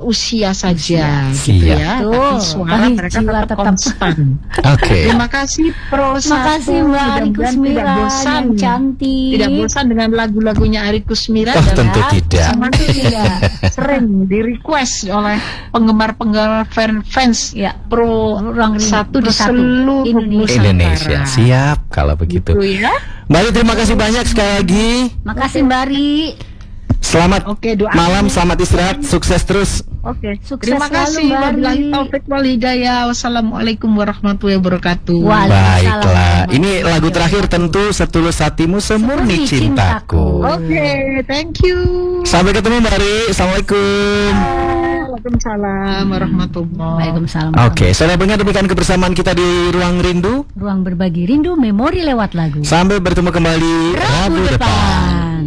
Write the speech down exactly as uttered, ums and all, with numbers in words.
usia saja, Siap. gitu ya. Tuh, Tapi suara tapi mereka jiwa tetap tetap. konstan. Oke. Terima kasih Pro Terima kasih satu. Mbak Ari Mudah-mudahan Kusmira tidak bosan, yang cantik. tidak bosan dengan lagu-lagunya Ari Kusmira Oh, dan tentu tidak. semakin tidak sering di request oleh penggemar-penggemar fan- fans Ya. Pro Ruang Rindu satu di Pro satu seluruh Indonesia. Nusantara. Indonesia. Siap kalau begitu. Gitu ya. Mbak Ari, terima kasih banyak sekali lagi. Makasih Mbak Ari. Selamat Oke, doa malam, selamat istirahat, sukses terus. Oke, Sukses terima selalu, kasih. Mbak Ari. Wabillahi taufik wal hidayah. Wassalamualaikum warahmatullahi wabarakatuh. Waalaikumsalam. Baiklah, ini lagu terakhir tentu Setulus Hatimu Semurni Semurni Cintaku. Cintaku. Oke, thank you. Sampai ketemu Mbak Ari. Assalamualaikum. Waalaikumsalam warahmatullahi. Waalaikumsalam. Oke, saudara pendengar, demikian kebersamaan kita di Ruang Rindu. Ruang berbagi rindu memori lewat lagu. Sampai bertemu kembali Rabu Rabu depan. depan.